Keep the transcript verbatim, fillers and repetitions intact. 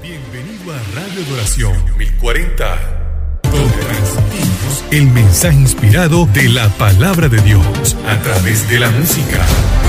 Bienvenido a Radio Adoración mil cuarenta, donde transmitimos el mensaje inspirado de la palabra de Dios a través de la música.